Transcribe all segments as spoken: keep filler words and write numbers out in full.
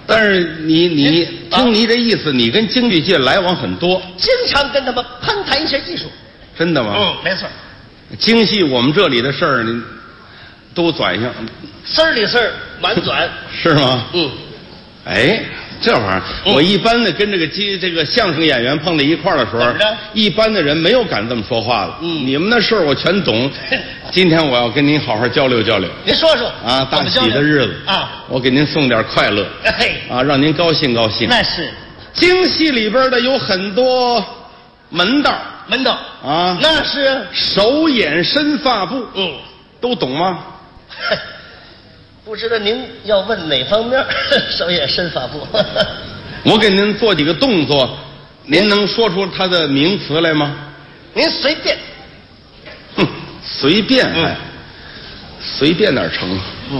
但是你你听你这意思，你跟京剧界来往很多， 经常跟他们攀谈一些艺术。 真的吗？ 嗯，没错。 京戏我们这里的事儿，你都转上， 丝儿里丝儿，满转， 是吗？ 嗯。 哎，这玩意儿，嗯、我一般的跟这个机这个相声演员碰在一块儿的时候，一般的人没有敢这么说话的。嗯，你们的事儿我全懂。今天我要跟您好好交流交流。 您说说啊，大喜的日子啊， 我给您送点快乐。 嘿， 啊，让您高兴高兴。 那是。 京戏里边的有很多门道， 门道啊， 那是手眼身发步， 嗯， 都懂吗？ 不知道您要问哪方面？手眼身法步。 我给您做几个动作，您能说出它的名词来吗？ 您随便。 哼，随便，嗯、哎，随便哪成？嗯，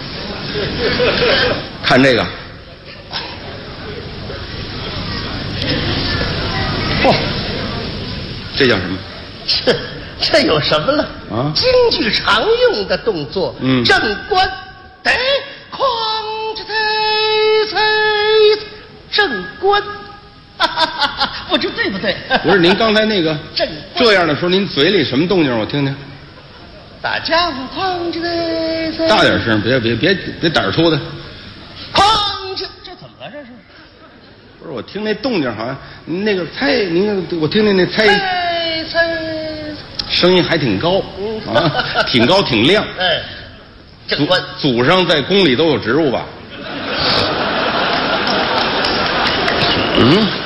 看这个，嚯、哦，这叫什么？ 这这有什么了？ 啊， 京剧常用的动作。嗯，正官。得哐哧啧啧，正官，不知对不对？ 不是，您刚才那个正这样的时候，您嘴里什么动静？我听听。 大家伙哐哧啧啧， 大点声，别别别别胆儿出的。 哐哧，这怎么了？这是？ 不是，我听那动静好像那个猜，您我听听那猜猜， 声音还挺高啊，挺高挺亮。 哎。正官祖上在宫里都有职务吧？嗯。